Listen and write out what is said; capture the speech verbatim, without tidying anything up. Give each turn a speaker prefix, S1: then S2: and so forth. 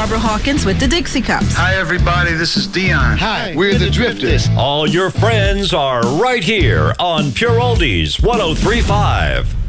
S1: Barbara Hawkins with the Dixie Cups.
S2: Hi, everybody. This is Dion.
S3: Hi, we're, we're the, the Drifters.
S4: Drifters. All your friends are right here on Pure Oldies one oh three point five.